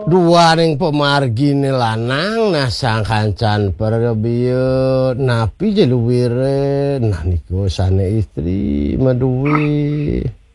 Duaning pemargine lanang nah sang kancan perbiyo napi jeluwire nah niku sane istri maduwi.